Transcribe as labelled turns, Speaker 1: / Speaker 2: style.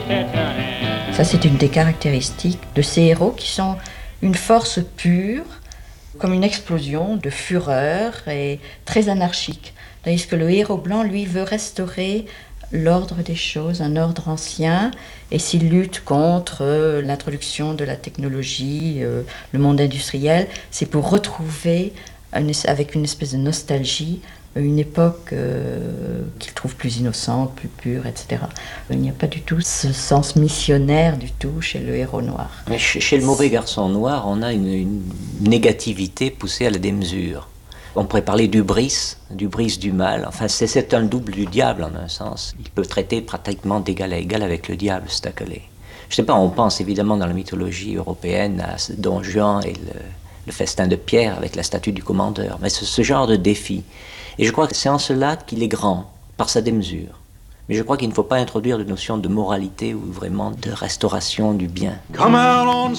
Speaker 1: Ça, c'est une des caractéristiques de ces héros qui sont une force pure, comme une explosion de fureur et très anarchique. Tandis que le héros blanc, lui, veut restaurer l'ordre des choses, un ordre ancien, et s'il lutte contre l'introduction de la technologie, le monde industriel, c'est pour retrouver, avec une espèce de nostalgie, une époque qu'il trouve plus innocente, plus pure, etc. Il n'y a pas du tout ce sens missionnaire du tout chez le héros noir.
Speaker 2: Mais chez le mauvais garçon noir, on a une négativité poussée à la démesure. On pourrait parler du bris du mal. Enfin, c'est un double du diable en un sens. Il peut traiter pratiquement d'égal à égal avec le diable, Stackeley. Je sais pas, on pense évidemment dans la mythologie européenne à Don Juan et le festin de pierre avec la statue du commandeur. Mais ce genre de défi. Et je crois que c'est en cela qu'il est grand, par sa démesure. Mais je crois qu'il ne faut pas introduire de notion de moralité ou vraiment de restauration du bien.
Speaker 3: Come out on